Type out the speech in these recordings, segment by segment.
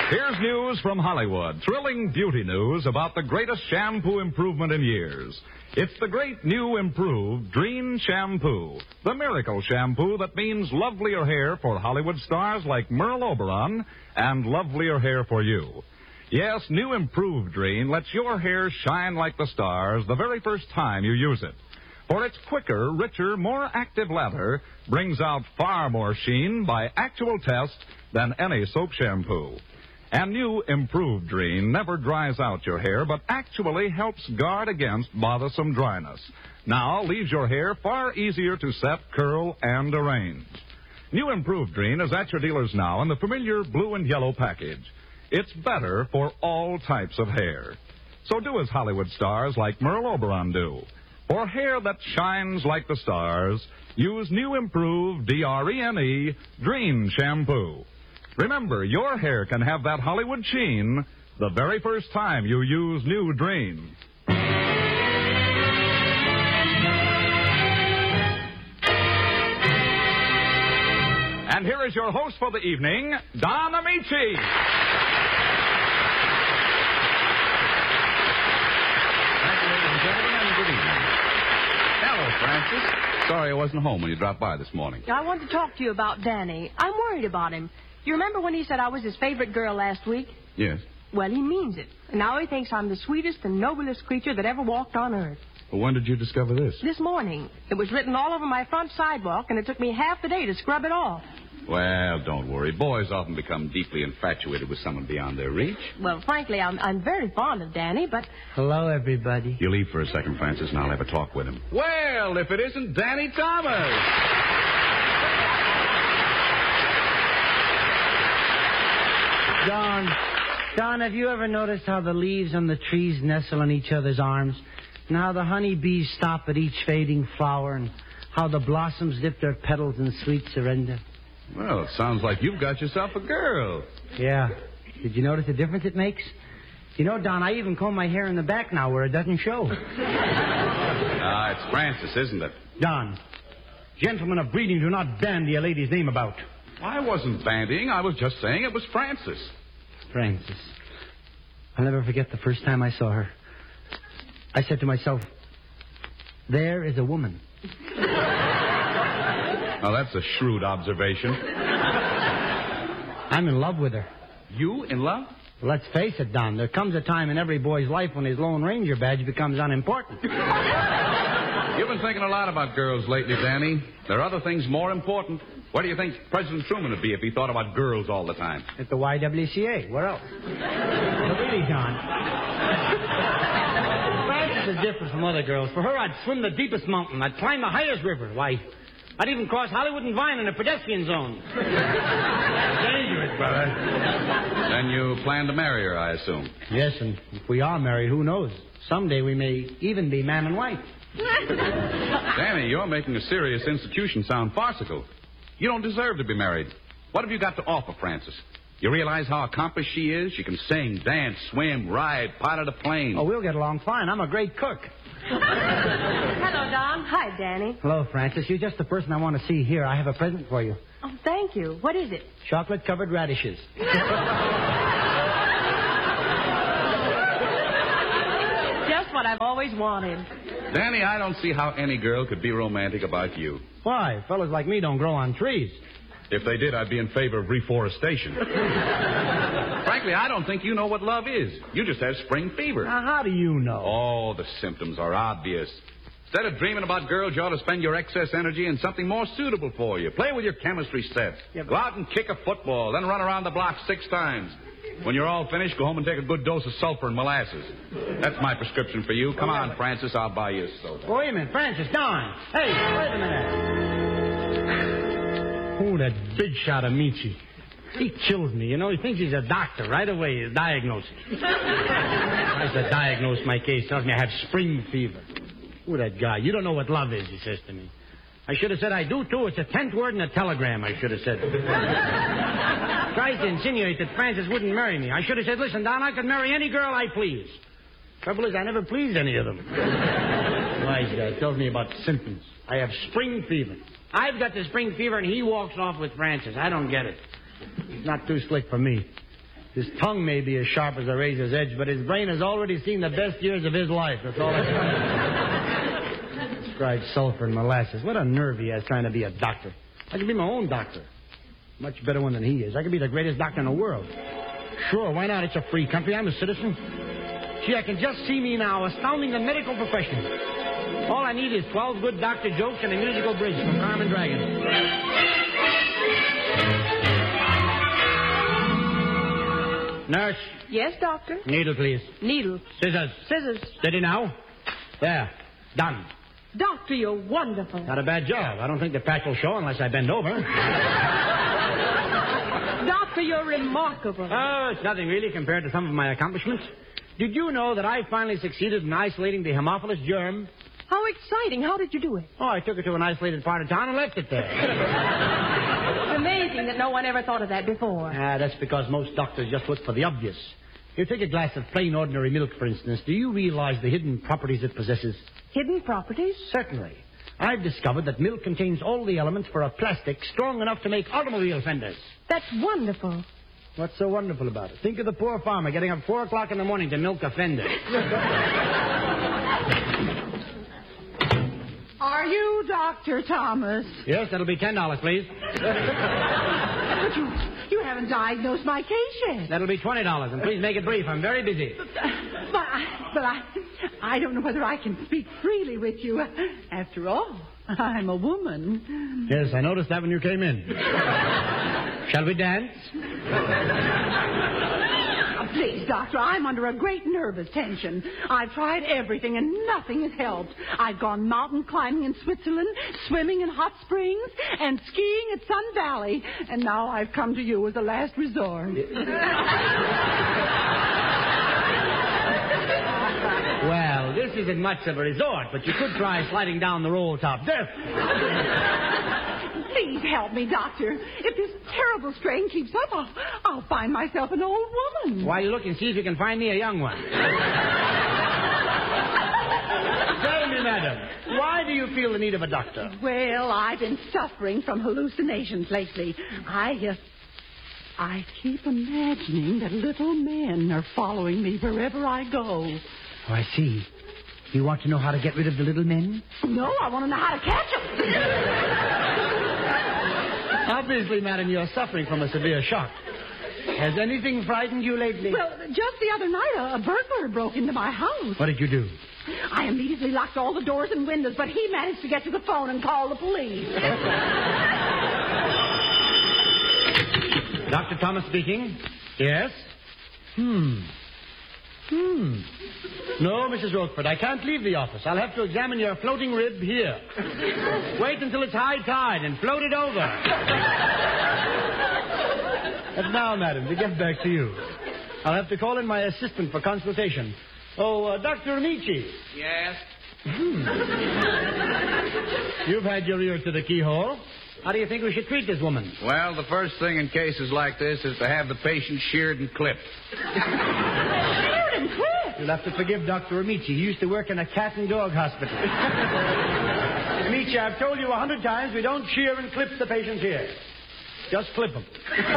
Here's news from Hollywood. Thrilling beauty news about the greatest shampoo improvement in years. It's the great new improved Drene Shampoo. The miracle shampoo that means lovelier hair for Hollywood stars like Merle Oberon and lovelier hair for you. Yes, new improved Drene lets your hair shine like the stars the very first time you use it. For its quicker, richer, more active lather brings out far more sheen by actual test than any soap shampoo. And new improved Drene never dries out your hair, but actually helps guard against bothersome dryness. Now leaves your hair far easier to set, curl, and arrange. New improved Drene is at your dealers now in the familiar blue and yellow package. It's better for all types of hair. So do as Hollywood stars like Merle Oberon do. For hair that shines like the stars, use new improved Drene Drene Shampoo. Remember, your hair can have that Hollywood sheen the very first time you use new Drene. And here is your host for the evening, Don Amici. Thank you, ladies and gentlemen, and good evening. Hello, Francis. Sorry I wasn't home when you dropped by this morning. I want to talk to you about Danny. I'm worried about him. You remember when he said I was his favorite girl last week? Yes. Well, he means it. And now he thinks I'm the sweetest and noblest creature that ever walked on earth. Well, when did you discover this? This morning. It was written all over my front sidewalk, and it took me half the day to scrub it off. Well, don't worry. Boys often become deeply infatuated with someone beyond their reach. Well, frankly, I'm very fond of Danny, but... Hello, everybody. You leave for a second, Francis, and I'll have a talk with him. Well, if it isn't Danny Thomas! Don, have you ever noticed how the leaves on the trees nestle in each other's arms? And how the honeybees stop at each fading flower? And how the blossoms dip their petals in sweet surrender? Well, it sounds like you've got yourself a girl. Yeah. Did you notice the difference it makes? You know, Don, I even comb my hair in the back now where it doesn't show. It's Francis, isn't it? Don, gentlemen of breeding do not bandy a lady's name about. I wasn't bandying. I was just saying it was Francis. Francis. I'll never forget the first time I saw her. I said to myself, there is a woman. Now, that's a shrewd observation. I'm in love with her. You in love? Well, let's face it, Don. There comes a time in every boy's life when his Lone Ranger badge becomes unimportant. You've been thinking a lot about girls lately, Danny. There are other things more important. Where do you think President Truman would be if he thought about girls all the time? At the YWCA. Where else? But really, Don, Frances is different from other girls. For her, I'd swim the deepest mountain. I'd climb the highest river. Why, I'd even cross Hollywood and Vine in a pedestrian zone. Dangerous, brother. Then you plan to marry her, I assume. Yes, and if we are married, who knows? Someday we may even be man and wife. Danny, you're making a serious institution sound farcical. You don't deserve to be married. What have you got to offer, Francis? You realize how accomplished she is? She can sing, dance, swim, ride, pilot a plane. Oh, we'll get along fine. I'm a great cook. Hello, Don. Hi, Danny. Hello, Francis. You're just the person I want to see here. I have a present for you. Oh, thank you. What is it? Chocolate-covered radishes. Just what I've always wanted. Danny, I don't see how any girl could be romantic about you. Why? Fellas like me don't grow on trees. If they did, I'd be in favor of reforestation. Frankly, I don't think you know what love is. You just have spring fever. Now, how do you know? Oh, the symptoms are obvious. Instead of dreaming about girls, you ought to spend your excess energy in something more suitable for you. Play with your chemistry set. Yeah, but... Go out and kick a football, then run around the block 6 times. When you're all finished, go home and take a good dose of sulfur and molasses. That's my prescription for you. Come on, Francis, I'll buy you a soda. Wait a minute, Francis, Don. Hey, wait a minute. Oh, that big shot of Michi. He chills me, you know. He thinks he's a doctor. Right away, he's diagnosing. Tries to diagnose my case. Tells me I have spring fever. Oh, that guy. You don't know what love is, he says to me. I should have said I do, too. It's a 10th word in a telegram, I should have said. Tries to insinuate that Francis wouldn't marry me. I should have said, listen, Don, I could marry any girl I please. Trouble is, I never pleased any of them. Wise guy tells me about symptoms. I have spring fever. I've got the spring fever, and he walks off with Francis. I don't get it. He's not too slick for me. His tongue may be as sharp as a razor's edge, but his brain has already seen the best years of his life. That's all I can say. Fried sulfur and molasses. What a nerve he has trying to be a doctor. I could be my own doctor. Much better one than he is. I could be the greatest doctor in the world. Sure, why not? It's a free country. I'm a citizen. Gee, I can just see me now, astounding the medical profession. All I need is 12 good doctor jokes and a musical bridge from Carmen Dragon. Nurse. Yes, doctor? Needle, please. Needle. Scissors. Scissors. Steady now. There. Done. Doctor, you're wonderful. Not a bad job. I don't think the patch will show unless I bend over. Doctor, you're remarkable. Oh, it's nothing really compared to some of my accomplishments. Did you know that I finally succeeded in isolating the Haemophilus germ? How exciting. How did you do it? Oh, I took it to an isolated part of town and left it there. It's amazing that no one ever thought of that before. That's because most doctors just look for the obvious. You take a glass of plain ordinary milk, for instance. Do you realize the hidden properties it possesses? Hidden properties? Certainly. I've discovered that milk contains all the elements for a plastic strong enough to make automobile fenders. That's wonderful. What's so wonderful about it? Think of the poor farmer getting up 4 o'clock in the morning to milk a fender. Are you Dr. Thomas? Yes, that'll be $10, please. But you haven't diagnosed my case yet. That'll be $20, and please make it brief. I'm very busy. But I don't know whether I can speak freely with you. After all, I'm a woman. Yes, I noticed that when you came in. Shall we dance? Please, Doctor, I'm under a great nervous tension. I've tried everything and nothing has helped. I've gone mountain climbing in Switzerland, swimming in hot springs, and skiing at Sun Valley. And now I've come to you as a last resort. Well, this isn't much of a resort, but you could try sliding down the roll top death. Please help me, Doctor. If this terrible strain keeps up, I'll find myself an old woman. Why, you look and see if you can find me a young one. Tell me, madam, why do you feel the need of a doctor? Well, I've been suffering from hallucinations lately. I keep imagining that little men are following me wherever I go. Oh, I see. You want to know how to get rid of the little men? No, I want to know how to catch them. Obviously, madam, you are suffering from a severe shock. Has anything frightened you lately? Well, just the other night, a burglar broke into my house. What did you do? I immediately locked all the doors and windows, but he managed to get to the phone and call the police. Dr. Thomas speaking. Yes? No, Mrs. Rochford, I can't leave the office. I'll have to examine your floating rib here. Wait until it's high tide and float it over. And now, madam, to get back to you. I'll have to call in my assistant for consultation. Oh, Dr. Amici. Yes? You've had your ear to the keyhole. How do you think we should treat this woman? Well, the first thing in cases like this is to have the patient sheared and clipped. Sheared and clipped? You'll have to forgive Dr. Amici. He used to work in a cat and dog hospital. Amici, I've told you 100 times we don't shear and clip the patients here. Just clip them.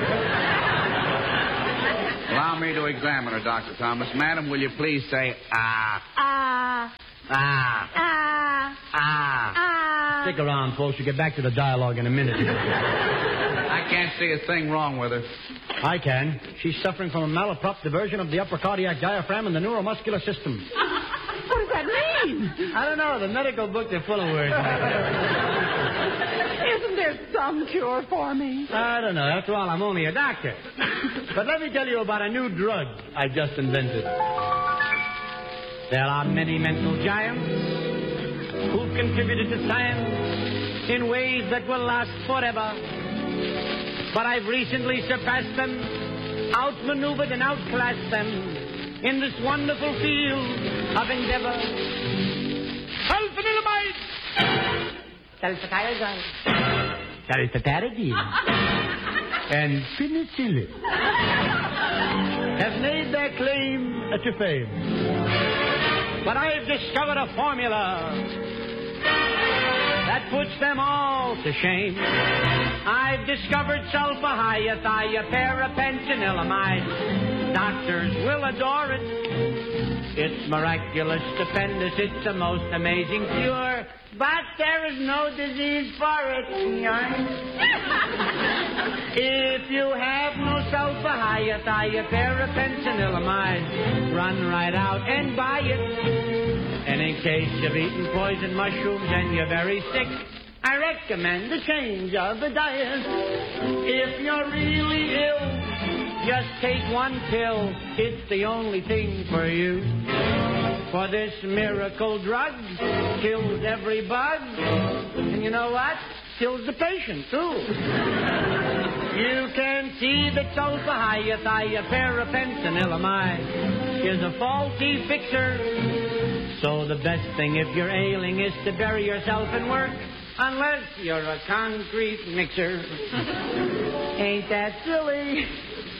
Allow me to examine her, Dr. Thomas. Madam, will you please say, ah? Ah. Ah. Ah. Ah. Ah. Stick around, folks. We'll get back to the dialogue in a minute. I can't see a thing wrong with her. I can. She's suffering from a malaprop diversion of the upper cardiac diaphragm and the neuromuscular system. What does that mean? I don't know. The medical books are full of words. Isn't there some cure for me? I don't know. After all, I'm only a doctor. But let me tell you about a new drug I just invented. There are many mental giants who've contributed to science in ways that will last forever. But I've recently surpassed them, outmaneuvered and outclassed them in this wonderful field of endeavor. Sulfanilamide! Sulfathiazide. Sulfathiazide. And penicillin have made their claim to fame. But I've discovered a formula that puts them all to shame. I've discovered sulfahydroxyaparapensilamide. Doctors will adore it. It's miraculous, stupendous, it's the most amazing cure. But there is no disease for it. If you have no sulfur-hyathioparabenzynilamide, run right out and buy it. And in case you've eaten poison mushrooms and you're very sick, I recommend the change of the diet. If you're really ill, just take one pill. It's the only thing for you. For this miracle drug kills every bug. And you know what? Kills the patient, too. You can see that sulfur-hyathioparabenzynilamide is a faulty fixer. So the best thing if you're ailing is to bury yourself in work, unless you're a concrete mixer. Ain't that silly?